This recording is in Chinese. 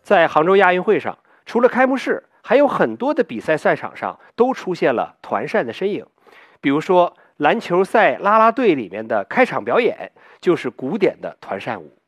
在杭州亚运会上，除了开幕式，还有很多的比赛赛场上都出现了团扇的身影。比如说，篮球赛啦啦队里面的开场表演就是古典的团扇舞。